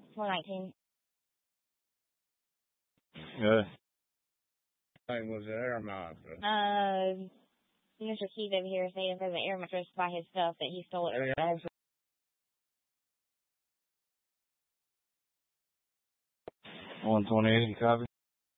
419. Yeah. Hey, was the air mattress? Mr. Keith over here saying there's an air mattress by his stuff that he stole it. Hey, also, 128, you copy?